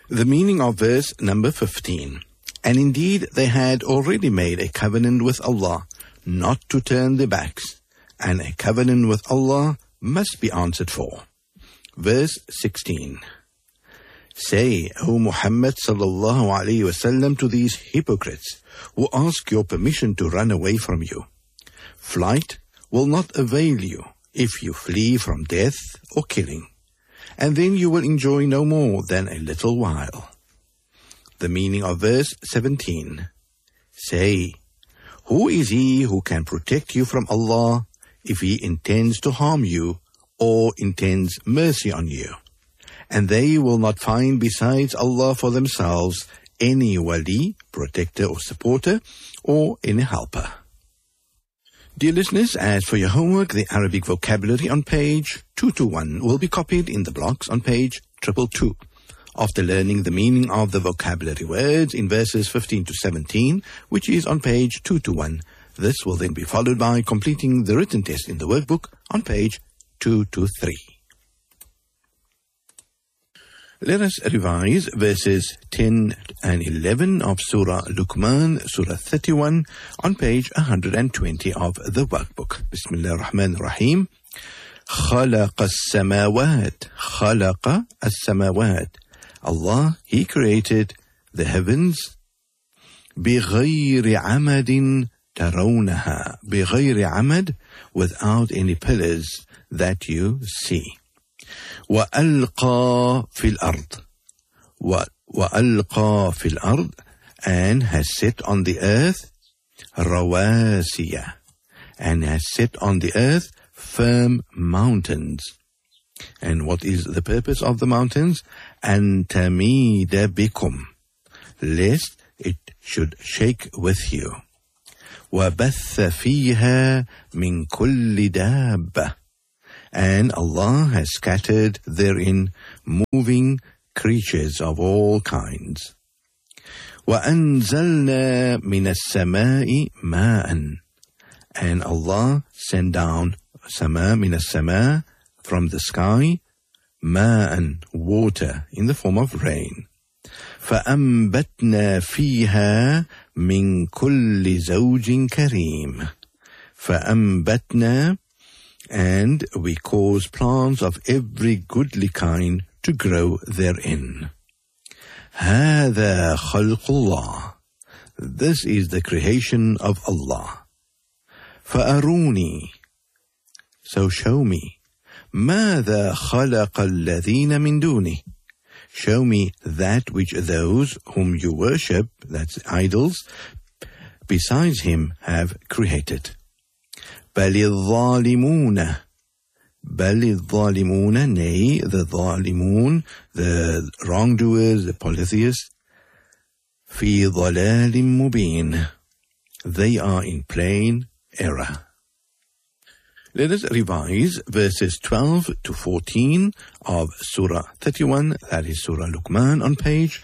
The meaning of verse number 15. And indeed they had already made a covenant with Allah not to turn their backs, and a covenant with Allah must be answered for. Verse 16. Say, O Muhammad sallallahu alayhi wasallam, to these hypocrites who ask your permission to run away from you. Flight will not avail you if you flee from death or killing, and then you will enjoy no more than a little while. The meaning of verse 17. Say, who is he who can protect you from Allah if he intends to harm you or intends mercy on you? And they will not find besides Allah for themselves any wali, protector or supporter, or any helper. Dear listeners, as for your homework, the Arabic vocabulary on page 221 will be copied in the blocks on page 222. After learning the meaning of the vocabulary words in verses 15 to 17, which is on page 221, this will then be followed by completing the written test in the workbook on page 223. Let us revise verses 10 and 11 of Surah Luqman, Surah 31, on page 120 of the workbook. Bismillah ar-Rahman ar-Rahim. خَلَقَ السَّمَاوَاتِ خَلَقَ السَّمَاوَاتِ Allah, He created the heavens بِغَيْرِ عَمَدٍ تَرَوْنَهَا بِغَيْرِ عَمَدٍ, without any pillars that you see. وَأَلْقَى فِي الْأَرْضِ وَأَلْقَى فِي الْأَرْضِ, and has set on the earth رواسيا, and has set on the earth firm mountains. And what is the purpose of the mountains? أَن تَمِيدَ بِكُمْ, lest it should shake with you. وَبَثَّ فِيهَا مِنْ كُلِّ دَابَّةٍ, and Allah has scattered therein moving creatures of all kinds. وَأَنزَلْنَا مِنَ السَّمَاءِ مَاءً, and Allah sent down sama min as-sama, from the sky, ma'an, water in the form of rain. فَأَنبَتْنَا فِيهَا مِنْ كُلِّ زَوْجٍ كَرِيمٍ. فَأَنبَتْنَا, and we cause plants of every goodly kind to grow therein. هَذَا خَلْقُ اللَّهِ, this is the creation of Allah. فَأَرُونِي, so show me. مَاذَا خَلَقَ الَّذِينَ مِن دُونِهِ, show me that which those whom you worship, that's idols, besides Him have created. بَلِ الظَّالِمُونَ, بَلِ الظَّالِمُونَ, nay, the ظالمون, the wrongdoers, the polytheists, فِي ضَلَالٍ مُبِينٍ, they are in plain error. Let us revise verses 12 to 14 of Surah 31, that is Surah Luqman, on page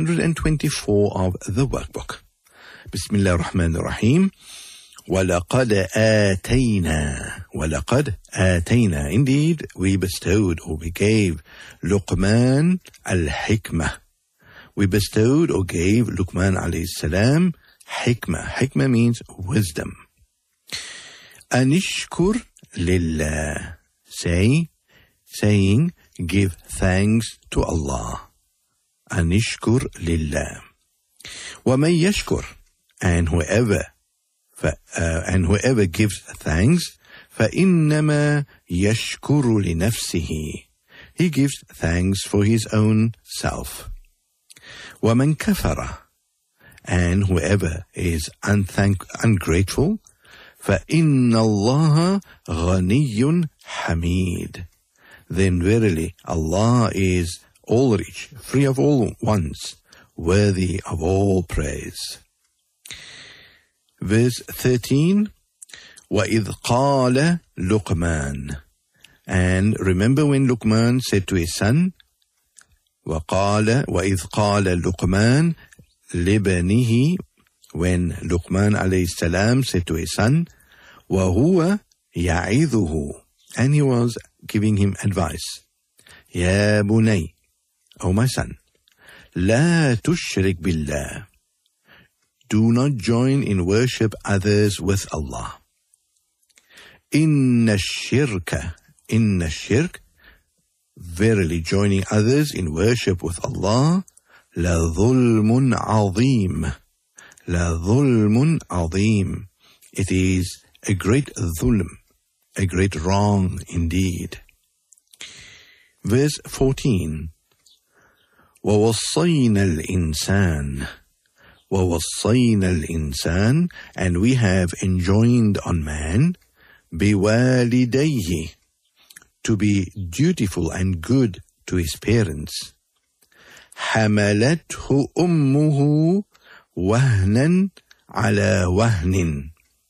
124 of the workbook. Bismillah ar-Rahman ar-Rahim. وَلَقَدْ آتَيْنَا, وَلَقَدْ آتَيْنَا, indeed we bestowed, or we gave Luqman al-Hikmah. We bestowed or gave Luqman alayhi salam hikmah. Hikmah means wisdom. Anishkur lillah, saying give thanks to Allah. Anishkur lillah. وَمَن يَشْكُرْ, and whoever gives thanks, فَإِنَّمَا يَشْكُرُ لِنَفْسِهِ, he gives thanks for his own self. وَمَن كَفَرَ, and whoever is ungrateful, فَإِنَّ اللَّهَ غَنِيٌّ حَمِيدٌ, then verily Allah is all rich, free of all wants, worthy of all praise. Verse 13, وَإِذْ قَالَ لُقْمَانَ, and remember when Luqman said to his son, وَإِذْ قَالَ لُقْمَانَ لِبَنِهِ, when Luqman alayhi salam said to his son, وَهُوَ يَعِظُهُ, and he was giving him advice. يَا بُنَيْ, O my son, لا تشرك بالله. Do not join in worship others with Allah. إن الشرك, verily joining others in worship with Allah, لظلم عظيم. It is a great dhulm, a great wrong indeed. Verse 14. وَوَصَّيْنَا الْإِنسَانِ, and we have enjoined on man, بِوَالِدَيْهِ, to be dutiful and good to his parents. حَمَلَتْهُ أُمُّهُ وَهْنًا عَلَى وَهْنٍ,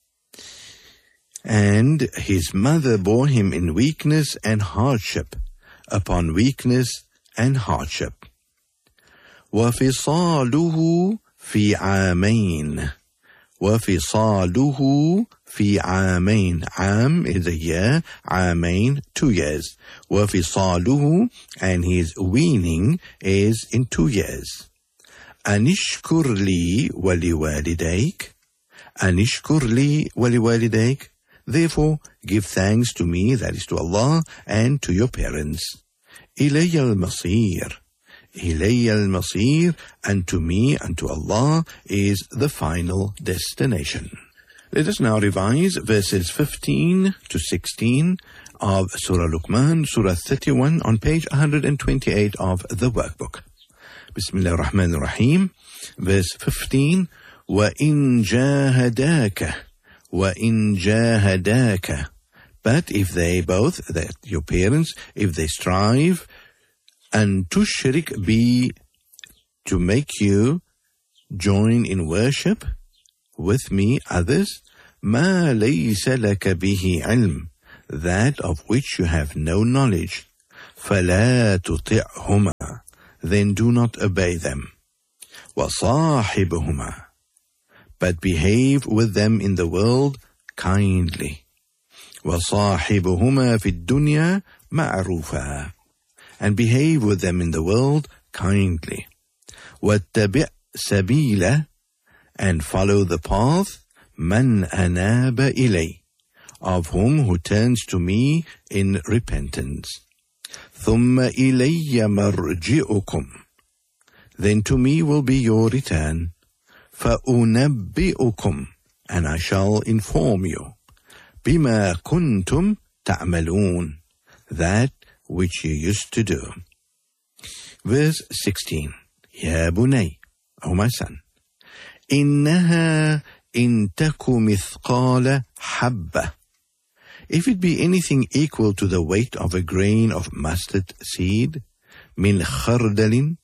and his mother bore him in weakness and hardship upon weakness and hardship. وَفِصَالُهُ فِي عَامَيْنِ. عام is a year, عامين 2 years. وَفِصَالُهُ, and his weaning is in 2 years. أَنِشْكُرْ لِي وَلِوَالِدَيْكَ, therefore give thanks to me, that is to Allah, and to your parents. إِلَيَّ الْمَصِيرُ, and to me, and to Allah, is the final destination. Let us now revise verses 15 to 16 of Surah Luqman, Surah 31, on page 128 of the workbook. Bismillah ar-Rahman ar-Rahim. Verse 15. وَإِن جَاهَدَاكَ, but if they both, that your parents, if they strive, and tushrik bi, to make you join in worship with me others, ma laysa laka bihi ilm, that of which you have no knowledge, فلا تطعهما, then do not obey them. وصاحبهما, but behave with them in the world kindly. وصاحبهما في الدنيا معروفا, and behave with them in the world kindly. واتبع سبيلا, and follow the path, من أناب إلي, of who turns to me in repentance. ثم إلي مرجعكم, then to me will be your return. فأنبئكم, and I shall inform you. بما كنتم تعملون, that which you used to do. Verse 16. يا بني, O my son, إنها إن تك مثقال حبة, if it be anything equal to the weight of a grain of mustard seed, من خردل,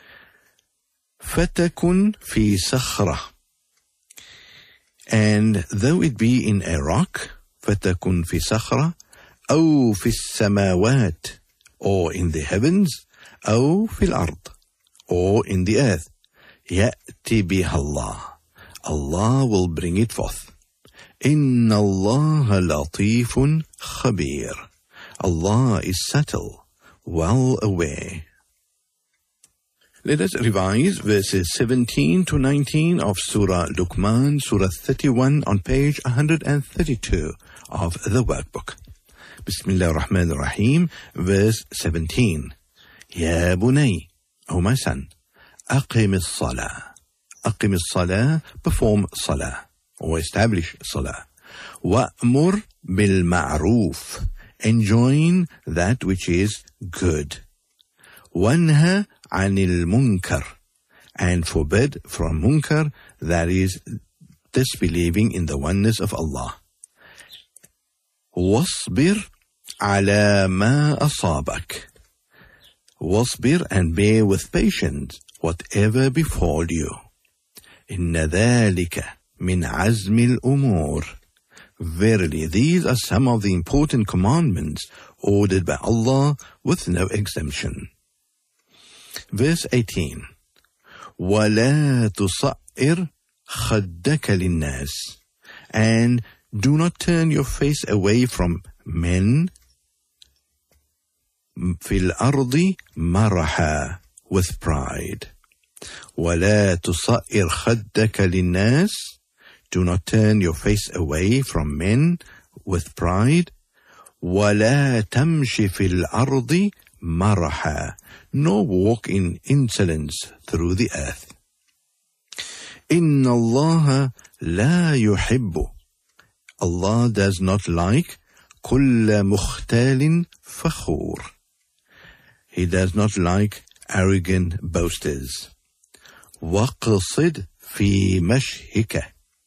فتكن في صخرة, and though it be in a rock, فتكن في صخرة, أو في السماوات, or in the heavens, أو في الأرض, or in the earth, يأتي بها الله, Allah will bring it forth. إن الله لطيف خبير, Allah is subtle, well aware. Let us revise verses 17 to 19 of Surah Luqman, Surah 31, on page 132 of the workbook. Bismillah ar-Rahman ar-Rahim. Verse 17. يا بني, O my son, أقم الصلاة, perform salah, or establish salah. وأمر بالمعروف, enjoin that which is good. وانهى عن المنكر, and forbid from munkar, that is disbelieving in the oneness of Allah. واصبر على ما أصابك, واصبir, and bear with patience whatever befall you. إن ذلك من عزم الأمور, verily these are some of the important commandments ordered by Allah with no exemption. Verse 18. ولا تصعر خدك للناس, and do not turn your face away from men, في الأرض مرحا, with pride. وَلَا تُصَئِّرْ خَدَّكَ لِلنَّاسِ. Do not turn your face away from men with pride. وَلَا تَمْشِ فِي الْأَرْضِ مَرَحًا. Nor walk in insolence through the earth. إِنَّ اللَّهَ لَا يُحِبُّ. Allah does not like كُلَّ مُخْتَالٍ فَخُورٍ. He does not like arrogant boasters. وَقْصِدْ فِي مَشْيِكَ.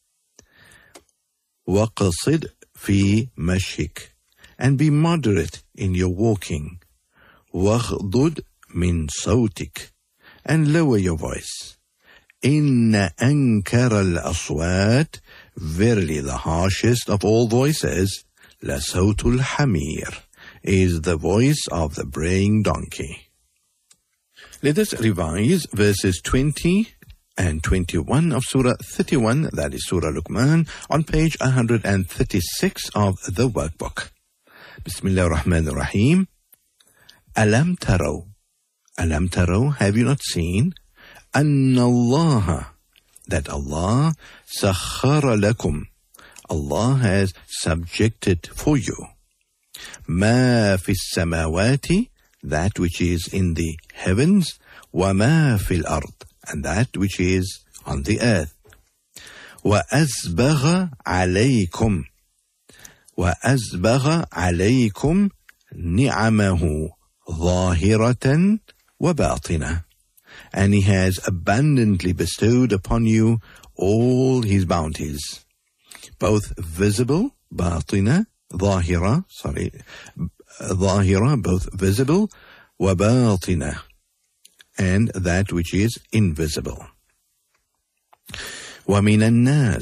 وَقْصِدْ فِي مَشْيِكَ. And be moderate in your walking. وَغْضُضْ مِنْ صَوْتِكَ. And lower your voice. إِنَّ أَنْكَرَ الْأَصْوَاتِ. Verily the harshest of all voices, لَصَوْتُ الْحَمِيرِ, is the voice of the braying donkey. Let us revise verses 20 and 21 of Surah 31, that is Surah Luqman, on page 136 of the workbook. Bismillah ar-Rahman ar-Rahim. Alam taraw. Alam taraw, have you not seen? Anna Allah, that Allah, sakhara lakum, Allah has subjected for you. Ma fi samawati, that which is in the heavens, wa ma fil ard, and that which is on the earth. Wa azbagha alaykum. Wa azbagha alaykum ni'amahu zahiratan wa batina. And He has abundantly bestowed upon you all His bounties, both visible, batina, zahira, both visible, wa batina, and that which is invisible. Wa minan nas,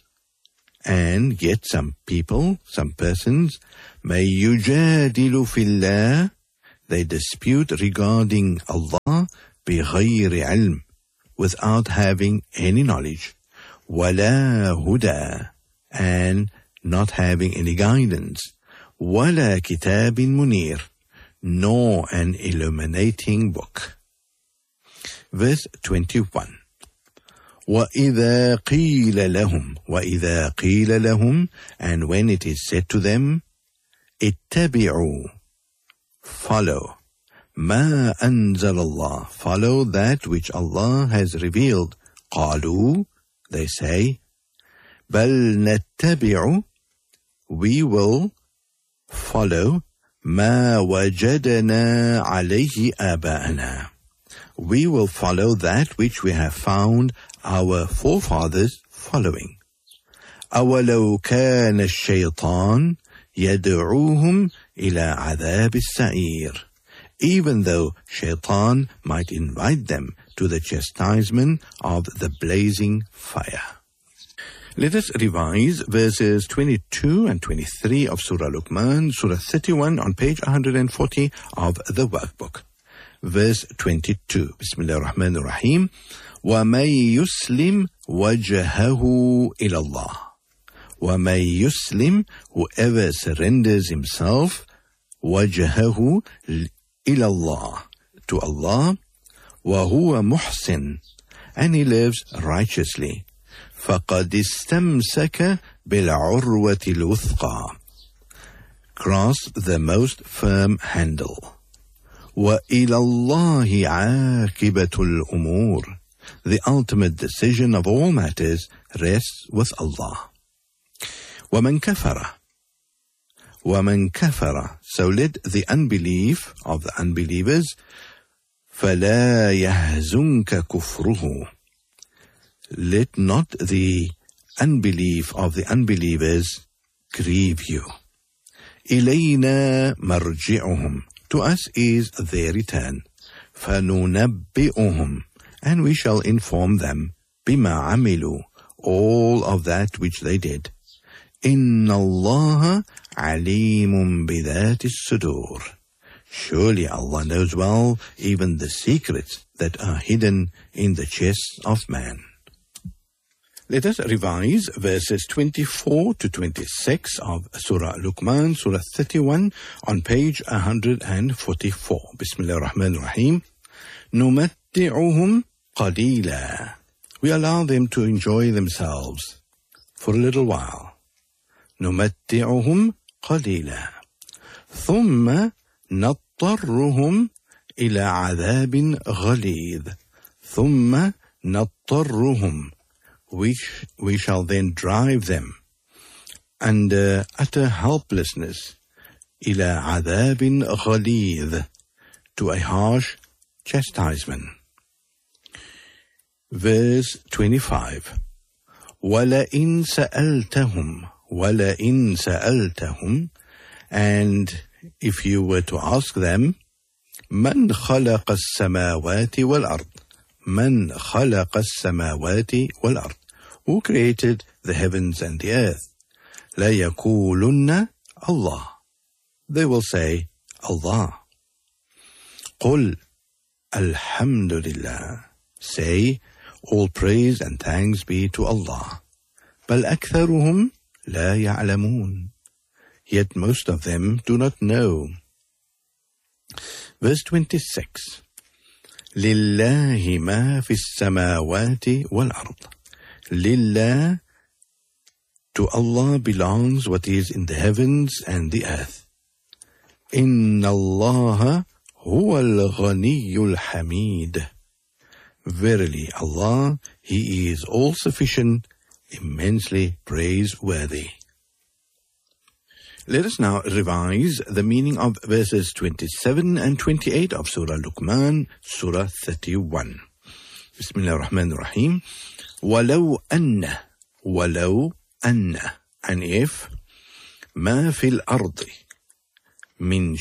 and yet some people, some persons, may yujadilu fillah, they dispute regarding Allah, بِغَيْرِ عِلْمٍ, without having any knowledge, وَلَا هُدَى, and not having any guidance, وَلَا كِتَابٍ مُنِيرٍ, nor an illuminating book. Verse 21. وَإِذَا قِيلَ لَهُمْ, وَإِذَا قِيلَ لَهُمْ, and when it is said to them, اتَّبِعُوا, follow, مَا أَنزَلَ اللَّهُ, follow that which Allah has revealed. قَالُوا, they say, بَلْ نَتَّبِعُ, we will follow, مَا وَجَدْنَا عَلَيْهِ آبَاءَنَا, we will follow that which we have found our forefathers following. أَوَلَوْ كَانَ الشَّيْطَانُ يَدْعُوهُمْ إِلَى عَذَابِ السَّعِيرِ, even though Shaitan might invite them to the chastisement of the blazing fire. Let us revise verses 22 and 23 of Surah Luqman, Surah 31 on page 140 of the workbook. Verse 22. Bismillah ar-Rahman ar-Rahim. وَمَن يُسْلِمْ وَجْهَهُ إِلَى اللَّهِ. وَمَن يُسْلِمْ, whoever surrenders himself, وَجْهَهُ إِلَى اللَّهِ, to Allah, وَهُوَ مُحْسِنٌ, and he lives righteously, فَقَدْ اسْتَمْسَكَ بِالْعُرْوَةِ الْوُثْقَى, grasp the most firm handle. وَإِلَى اللَّهِ عَاقِبَةُ الْأُمُورِ, the ultimate decision of all matters rests with Allah. وَمَنْ كَفَرَ, وَمَنْ كَفَرَ, so let the unbelief of the unbelievers, فَلَا يَحْزُنْكَ كُفْرُهُ, let not the unbelief of the unbelievers grieve you. إِلَيْنَا مَرْجِعُهُمْ, to us is their return. فَنُنَبِّئُهُمْ, and we shall inform them, بِمَا عَمِلُوا, all of that which they did. إِنَّ اللَّهَ عَلِيمٌ بِذَاتِ الصُّدُورِ, surely Allah knows well even the secrets that are hidden in the chests of man. Let us revise verses 24 to 26 of Surah Luqman, Surah 31 on page 144. Bismillah ar-Rahman ar-Rahim. نُمَتِّعُهُمْ قَلِيلًا. We allow them to enjoy themselves for a little while. نُمَتِّعُهُمْ قَلِيلًا ثُمَّ نَضْطَرُّهُمْ إِلَى عَذَابٍ غَلِيظٍ. ثُمَّ نَضْطَرُّهُمْ. We shall then drive them under utter helplessness. إِلَى عَذَابٍ غَلِيظٍ. To a harsh chastisement. Verse 25. وَلَئِن سَأَلْتَهُمْ. And if you were to ask them, مَنْ خَلَقَ السَّمَاوَاتِ وَالْأَرْضِ. مَنْ خَلَقَ السَّمَاوَاتِ وَالْأَرْضِ. Who created the heavens and the earth? لَيَقُولُنَّ Allah. They will say, Allah. قُلْ الْحَمْدُ لِلَّهِ. Say, all praise and thanks be to Allah. بَلْ أَكْثَرُهُمْ لَا يَعْلَمُونَ. Yet most of them do not know. Verse 26. لِلَّهِ مَا فِي السَّمَاوَاتِ وَالْأَرْضِ. Lillah, to Allah belongs what is in the heavens and the earth. إِنَّ اللَّهَ هُوَ الْغَنِيُّ الْحَمِيدُ. Verily Allah, He is all-sufficient, immensely praiseworthy. Let us now revise the meaning of verses 27 and 28 of Surah Luqman, Surah 31. Bismillah ar-Rahman ar-Rahim. وَلَوْ أَنَّ. And if مَا فِي الْأَرْضِ مِنْ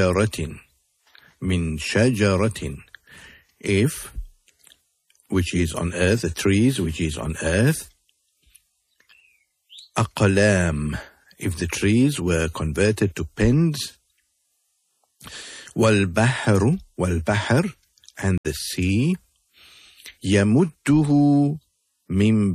شَجَرَةٍ. If, which is on earth, the trees which is on earth, أَقْلَامٍ. If the trees were converted to pens, وَالْبَحْرُ. And the sea, يَمُدُّهُ مِنْ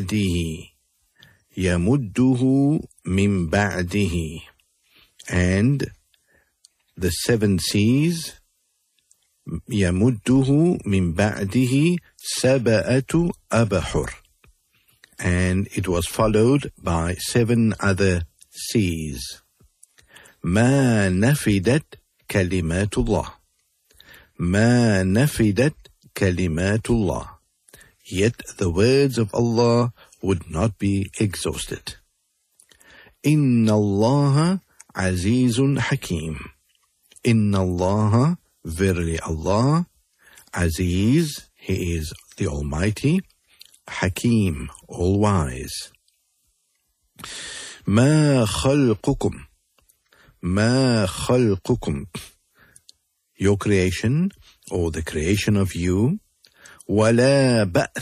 بَعْدِهِ. And the seven seas, يَمُدُّهُ مِنْ بَعْدِهِ سَبَأَةُ أَبْحُرٍ. And it was followed by 7 other seas. مَا نَفِدَتْ كَلِمَاتُ اللَّهِ. مَا نَفِدَتْ كَلِمَاتُ اللَّهِ. Yet the words of Allah would not be exhausted. إِنَّ اللَّهَ عَزِيزٌ حَكِيمٌ. إِنَّ اللَّهَ, verily Allah, Aziz, He is the Almighty, Hakim, all-wise. مَا خَلْقُكُمْ. Your creation, or the creation of you, وَلَا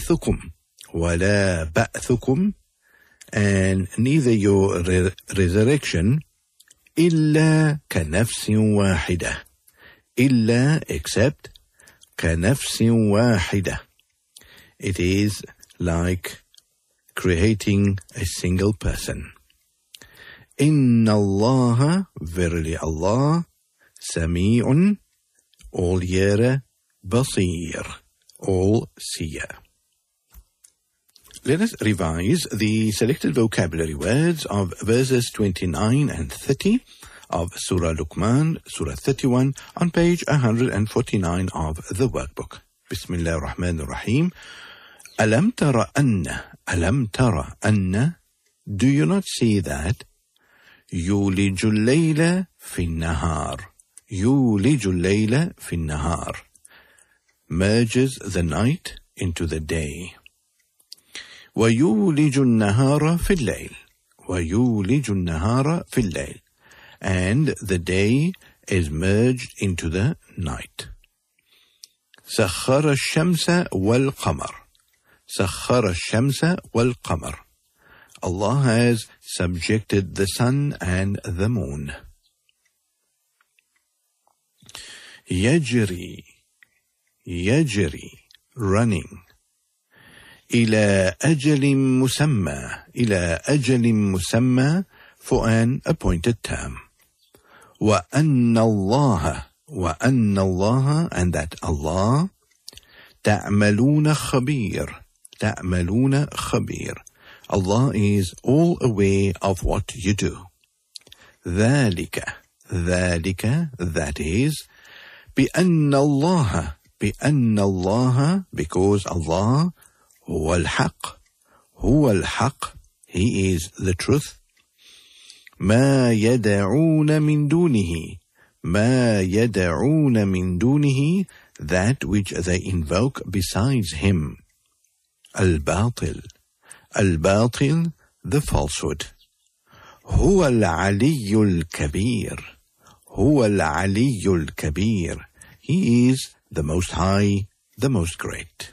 بَأْثُكُمْ. And neither your resurrection, إِلَّا كَنَفْسٍ وَاحِدَةٍ. إِلَّا, except, كَنَفْسٍ وَاحِدَةٍ. It is like creating a single person. إِنَّ اللَّهَ, verily Allah, سَمِيعٌ, all-hearer, بَصِيرٌ, all-seer. Let us revise the selected vocabulary words of verses 29 and 30 of Surah Luqman, Surah 31, on page 149 of the workbook. Bismillah ar-Rahman ar-Rahim. Alam tara anna. Do you not see that? Yulijul layla fin nahar. Yulijul layla fin nahar. Merges the night into the day. وَيُولِجُ النَّهَارَ فِي اللَّيْلِ. وَيُولِجُ النَّهَارَ فِي اللَّيْلِ. And the day is merged into the night. سَخَّرَ الشَّمْسَ وَالْقَمَرَ. سَخَّرَ الشَّمْسَ وَالْقَمَرَ. Allah has subjected the sun and the moon. يَجْرِي. Running. إلى أجل مسمى, for an appointed term. وأن الله, and that Allah تَعْمَلُونَ خَبِيرٌ. تَعْمَلُونَ خَبِيرٌ. Allah is all aware of what you do. ذَلِكَ. ذَلِكَ, that is, بِأَنَّ اللَّهَ. بِأَنَّ اللَّهَ, because Allah, هُوَ الْحَقِّ. هُوَ الْحَقِّ, He is the truth. مَا يَدَعُونَ مِن دُونِهِ. مَا يَدَعُونَ مِن دُونِهِ, that which they invoke besides Him. الْبَاطِل. الْبَاطِل, the falsehood. هُوَ الْعَلِيُّ الْكَبِيرُ. هُوَ الْعَلِيُّ الْكَبِيرُ. He is the Most High, the Most Great.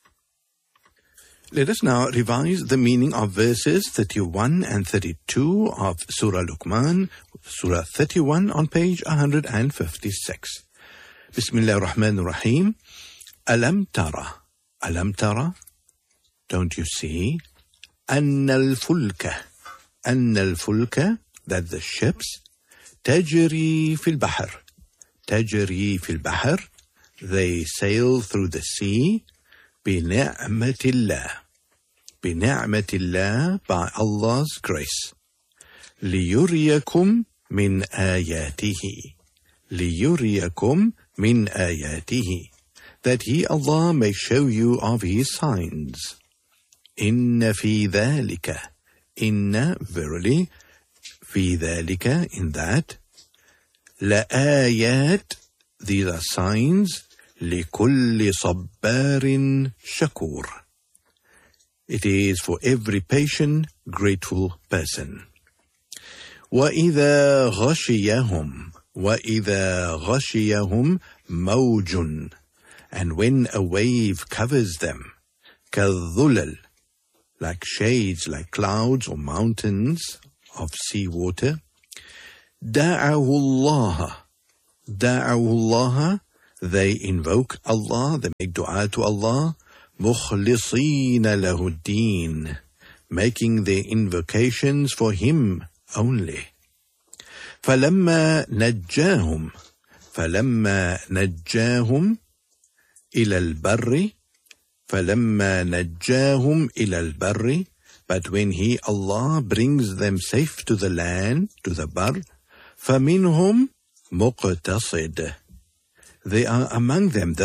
Let us now revise the meaning of verses 31 and 32 of Surah Luqman, Surah 31 on page 156. Bismillah ar-Rahman ar-Rahim. Alam tara. Alam tara. Don't you see? Anna al-fulka. Anna al-fulka, that the ships, tajri fil bahr. Tajri fil bahr, they sail through the sea. Bi-ni'matillah. Bi-ni'matillah, by Allah's grace. لِيُرِيَكُمْ مِنْ آيَاتِهِ. لِيُرِيَكُمْ مِنْ آيَاتِهِ, that He, Allah, may show you of His signs. إِنَّ فِي ذَلِكَ. Inna, verily, fi dhalika, in that, لَآيَاتٍ, these are signs, لِكُلِّ صَبَّارٍ شَكُورٍ. It is for every patient, grateful person. وَإِذَا غَشِيَهُمْ. وَإِذَا غَشِيَهُمْ مَوْجٌ. And when a wave covers them, كَالظُّلَلْ, like shades, like clouds or mountains of sea water. دَعَوُ اللَّهَ. دَعَوُ اللَّهَ, they invoke Allah, they make dua to Allah. مُخْلِصِينَ لَهُ الدِّينَ, making their invocations for Him only. فَلَمَّا نَجَّاهُمْ. فَلَمَّا نَجَّاهُمْ إِلَى الْبَرِّ. فَلَمَّا نَجَّاهُمْ إِلَى الْبَرِّ, but when He, Allah, brings them safe to the land, to the bar, فَمِنْهُمْ مُقْتَصِدٌ, they are among them